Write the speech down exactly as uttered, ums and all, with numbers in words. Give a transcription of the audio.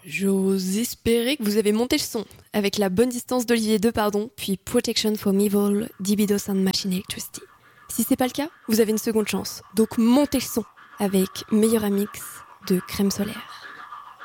J'ose espérer que vous avez monté le son avec La Bonne Distance d'Olivier deux, pardon, puis Protection from Evil d'Ibido Sound Machine Electricity. Si c'est pas le cas, vous avez une seconde chance. Donc montez le son avec Meilleur Mix de Crème Solaire.